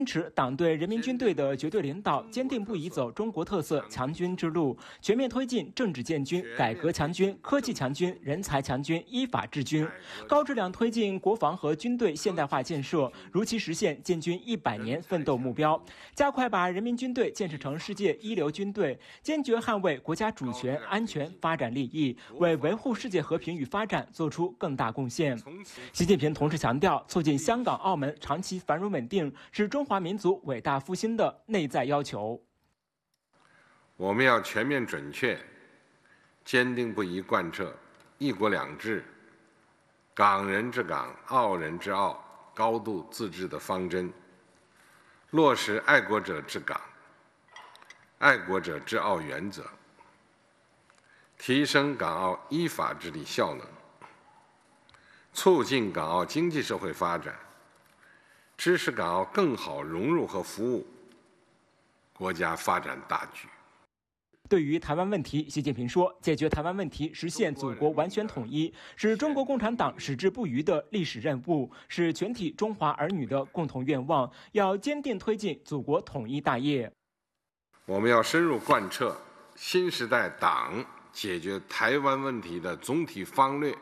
坚持党对人民军队的绝对领导，坚定不移走中国特色强军之路，全面推进政治建军、改革强军、科技强军、人才强军、依法治军，高质量推进国防和军队现代化建设，如期实现建军100年奋斗目标，加快把人民军队建设成世界一流军队，坚决捍卫国家主权、安全、发展利益，为维护世界和平与发展做出更大贡献。习近平同时强调，促进香港、澳门长期繁荣稳定是中华民族伟大复兴的内在要求。 我们要全面准确、坚定不移贯彻一国两制、港人治港、澳人治澳、高度自治的方针，落实爱国者治港、爱国者治澳原则，提升港澳依法治理效能，促进港澳经济社会发展，支持港澳更好融入和服务国家发展大局。 对于台湾问题，习近平说，解决台湾问题，实现祖国完全统一，是中国共产党矢志不渝的历史任务，是全体中华儿女的共同愿望，要坚定推进祖国统一大业。 我们要深入贯彻新时代党解决台湾问题的总体方略，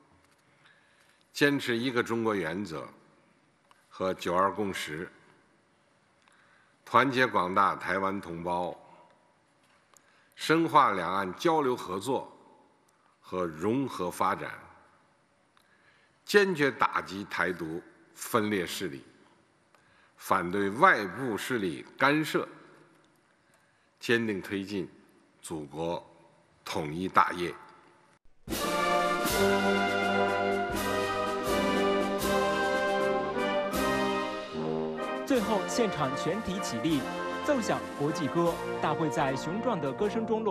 坚持一个中国原则和9·2共识，团结广大台湾同胞，深化两岸交流合作和融合发展，坚决打击台独分裂势力，反对外部势力干涉，坚定推进祖国统一大业。 最后，现场全体起立，奏响国际歌。大会在雄壮的歌声中落。